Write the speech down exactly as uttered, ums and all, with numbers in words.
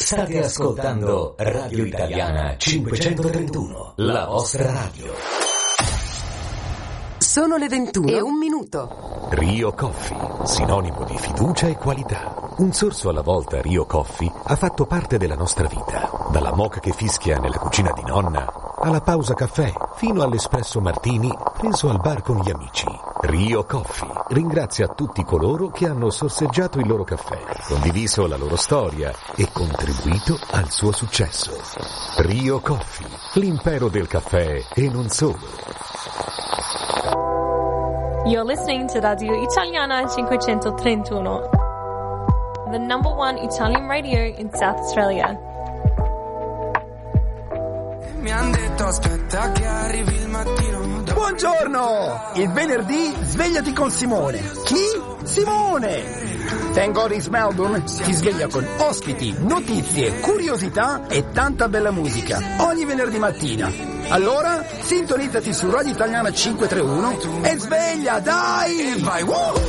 State ascoltando Radio Italiana cinquecentotrentuno, la vostra radio. Sono le ventuno e un minuto. Rio Coffee, sinonimo di fiducia e qualità. Un sorso alla volta Rio Coffee ha fatto parte della nostra vita. Dalla moka che fischia nella cucina di nonna, alla pausa caffè, fino all'espresso martini preso al bar con gli amici. Rio Coffee ringrazia tutti coloro che hanno sorseggiato il loro caffè, condiviso la loro storia e contribuito al suo successo. Rio Coffee, l'impero del caffè e non solo. You're listening to Radio Italiana cinquecentotrentuno, the number one Italian radio in South Australia. Mi han detto aspetta che arrivi il mattino. Buongiorno! Il venerdì svegliati con Simone. Chi? Simone! Thank God It's Melbourne ti sveglia con ospiti, notizie, curiosità e tanta bella musica ogni venerdì mattina. Allora, sintonizzati su Radio Italiana cinquecentotrentuno e sveglia, dai! E vai, wow!